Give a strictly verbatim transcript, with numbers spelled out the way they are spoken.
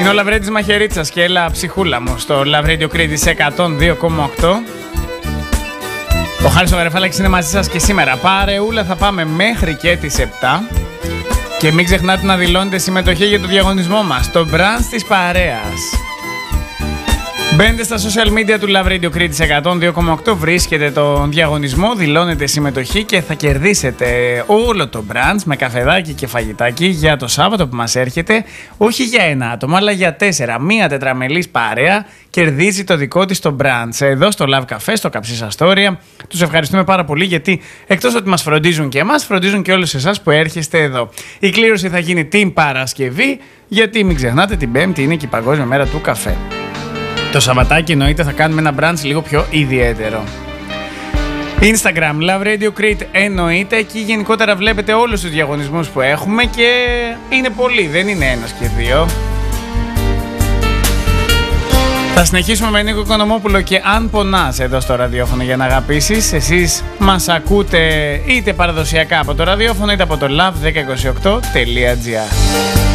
Είναι ο Λαβρέντης Μαχαιρίτσας και έλα ψυχούλα μου στο Love Radio Crete εκατόν δύο κόμμα οκτώ. Ο Χάρης ο Γαρεφάλαξης είναι μαζί σας και σήμερα. Παρεούλα θα πάμε μέχρι και τις επτά. Και μην ξεχνάτε να δηλώνετε συμμετοχή για το διαγωνισμό μας, το brunch της παρέας. Μπαίνετε στα social media του Love Radio Crete εκατόν δύο κόμμα οκτώ, βρίσκετε τον διαγωνισμό, δηλώνετε συμμετοχή και θα κερδίσετε όλο το brunch με καφεδάκι και φαγητάκι για το Σάββατο που μας έρχεται. Όχι για ένα άτομο, αλλά για τέσσερα. Μία τετραμελής παρέα κερδίζει το δικό της το brunch. Εδώ στο Love Café, στο Καψίς Αστόρια. Τους ευχαριστούμε πάρα πολύ γιατί εκτός ότι μας φροντίζουν και εμάς, φροντίζουν και όλους εσάς που έρχεστε εδώ. Η κλήρωση θα γίνει την Παρασκευή, γιατί μην ξεχνάτε την Πέμπτη είναι και η Παγκόσμια Μέρα του Καφέ. Το Σαββατάκι εννοείται θα κάνουμε ένα brunch λίγο πιο ιδιαίτερο. Instagram, Love Radio Crete εννοείται. Εκεί γενικότερα βλέπετε όλους τους διαγωνισμούς που έχουμε και είναι πολλοί, δεν είναι ένας και δύο. Θα συνεχίσουμε με Νίκο Οικονομόπουλο και Αν Πονάς εδώ στο ραδιόφωνο για να αγαπήσεις. Εσείς μας ακούτε είτε παραδοσιακά από το ραδιόφωνο είτε από το love ένα είκοσι οκτώ τελεία gr.